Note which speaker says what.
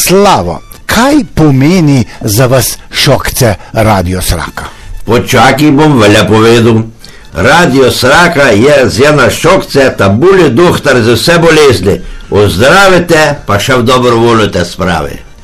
Speaker 1: Slavo, kaj pomeni za vas Šokce Radio Sraka?
Speaker 2: Počakaj, bom velja povedal. Radio Sraka je za nas Šokce tabuli duhtar za vse bolezni. Ozdravite, pa še v dobro volite sprave.